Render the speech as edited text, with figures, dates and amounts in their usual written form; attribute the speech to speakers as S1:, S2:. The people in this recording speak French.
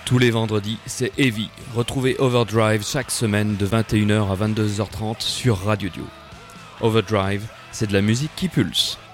S1: Tous les vendredis, c'est Heavy. Retrouvez Overdrive chaque semaine de 21h à 22h30 sur Radio Dio. Overdrive, c'est de la musique qui pulse.